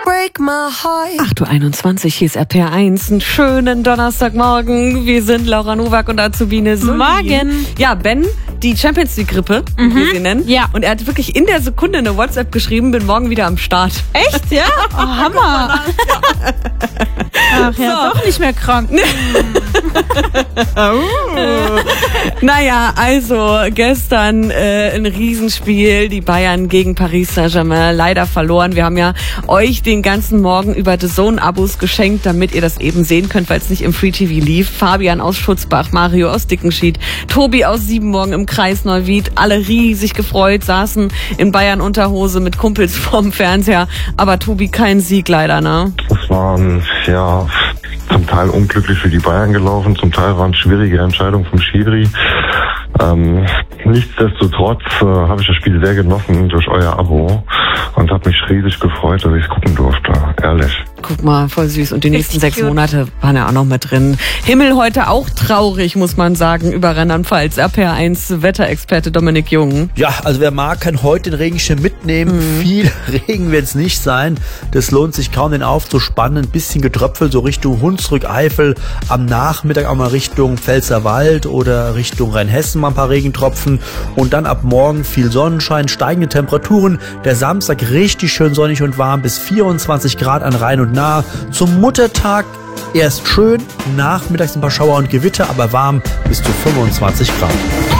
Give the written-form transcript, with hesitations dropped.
8:21 Uhr, hier ist RPR1. Einen schönen Donnerstagmorgen. Wir sind Laura Nowak und Azubine Sulin. Morgen. Ja, Ben, die Champions League Grippe, wie wir sie nennen. Ja. Und er hat wirklich in der Sekunde eine WhatsApp geschrieben, bin morgen wieder am Start. Echt, ja? Oh, Hammer. Ach ja, doch nicht mehr krank. Naja, also gestern ein Riesenspiel, die Bayern gegen Paris Saint-Germain, leider verloren. Wir haben ja euch den ganzen Morgen über DAZN-Abos geschenkt, damit ihr das eben sehen könnt, weil es nicht im Free TV lief. Fabian aus Schutzbach, Mario aus Dickenschied, Tobi aus Siebenmorgen im Kreis Neuwied, alle riesig gefreut, saßen in Bayern-Unterhose mit Kumpels vorm Fernseher. Aber Tobi, kein Sieg leider, ne? Es waren, ja, zum Teil unglücklich für die Bayern gelaufen, zum Teil waren schwierige Entscheidungen vom Schiri. Nichtsdestotrotz habe ich das Spiel sehr genossen durch euer Abo und habe mich riesig gefreut, dass ich es gucken durfte, ehrlich. Guck mal, voll süß. Und die nächsten 6 cute. Monate waren ja auch noch mit drin. Himmel heute auch traurig, muss man sagen, über Rheinland-Pfalz. RPR1 Wetterexperte Dominik Jung. Ja, also wer mag, kann heute den Regenschirm mitnehmen. Viel Regen wird es nicht sein. Das lohnt sich kaum, den aufzuspannen. Ein bisschen Getröpfel, so Richtung Hunsrück, Eifel. Am Nachmittag auch mal Richtung Pfälzerwald oder Richtung Rheinhessen mal ein paar Regentropfen. Und dann ab morgen viel Sonnenschein, steigende Temperaturen. Der Samstag richtig schön sonnig und warm, bis 24 Grad an Rhein und Nahe. Zum Muttertag erst schön, nachmittags ein paar Schauer und Gewitter, aber warm bis zu 25 Grad.